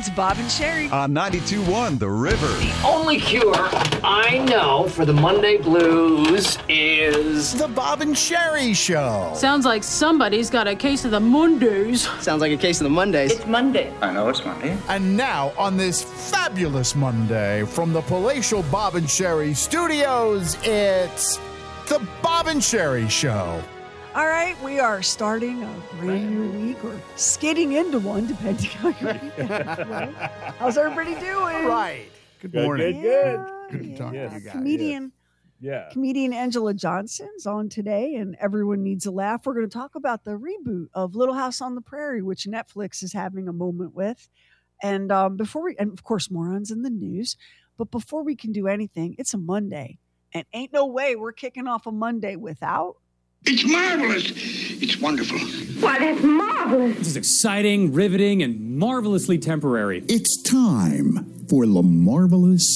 It's Bob and Sherry. On 92.1 The River. The only cure I know for the Monday blues is The Bob and Sherry Show. Sounds like somebody's got a case of the Mondays. Sounds like a case of the Mondays. It's Monday. I know it's Monday. And now, on this fabulous Monday, from the palatial Bob and Sherry studios, it's The Bob and Sherry Show. All right, we are starting a brand new week or skidding into one, depending on your weekend. Right? How's everybody doing? Right. Good morning. Yeah, Good to talk to you guys. Comedian Angela Johnson's on today, and Everyone Needs a Laugh. We're going to talk about the reboot of Little House on the Prairie, which Netflix is having a moment with. And and of course, morons in the news. But before we can do anything, it's a Monday. And ain't no way we're kicking off a Monday without... It's marvelous. It's wonderful. Why, that's marvelous. This is exciting, riveting, and marvelously temporary. It's time for the Marvelous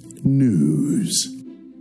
News.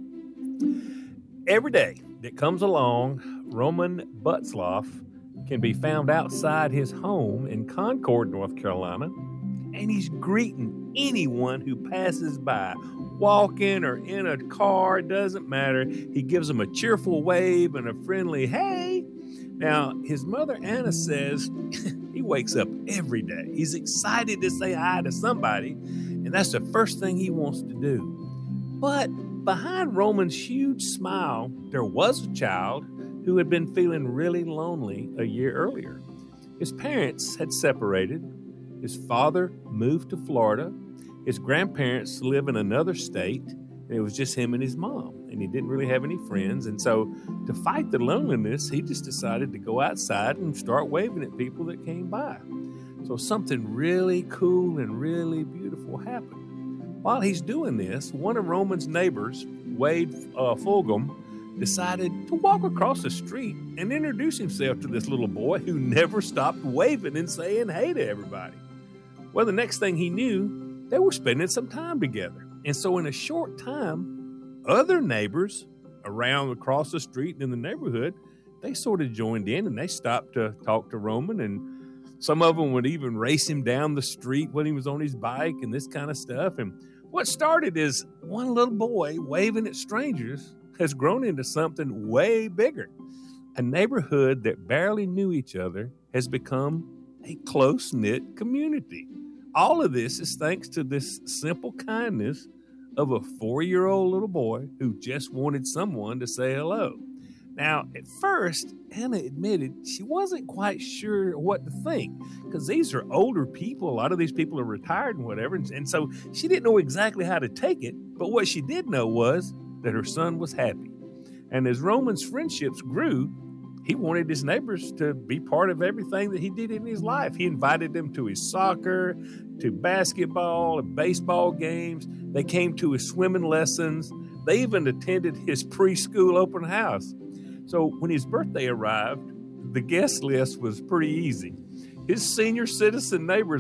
Every day that comes along, Roman Butzloff can be found outside his home in Concord, North Carolina, and he's greeting anyone who passes by. Walking or in a car, doesn't matter. He gives them a cheerful wave and a friendly hey. Now, his mother, Anna, says he wakes up every day. He's excited to say hi to somebody, and that's the first thing he wants to do. But behind Roman's huge smile, there was a child who had been feeling really lonely a year earlier. His parents had separated. His father moved to Florida. His grandparents live in another state, and it was just him and his mom, and he didn't really have any friends. And so to fight the loneliness, he just decided to go outside and start waving at people that came by. So something really cool and really beautiful happened. While he's doing this, one of Roman's neighbors, Wade Fulgham, decided to walk across the street and introduce himself to this little boy who never stopped waving and saying hey to everybody. Well, the next thing he knew, they were spending some time together. And so in a short time, other neighbors around across the street and in the neighborhood, they sort of joined in and they stopped to talk to Roman. And some of them would even race him down the street when he was on his bike and this kind of stuff. And what started as one little boy waving at strangers has grown into something way bigger. A neighborhood that barely knew each other has become a close-knit community. All of this is thanks to this simple kindness of a 4-year-old little boy who just wanted someone to say hello. Now, at first, Anna admitted she wasn't quite sure what to think because these are older people. A lot of these people are retired and whatever. And so she didn't know exactly how to take it. But what she did know was that her son was happy. And as Roman's friendships grew, he wanted his neighbors to be part of everything that he did in his life. He invited them to his soccer, to basketball, and baseball games. They came to his swimming lessons. They even attended his preschool open house. So when his birthday arrived, the guest list was pretty easy. His senior citizen neighbors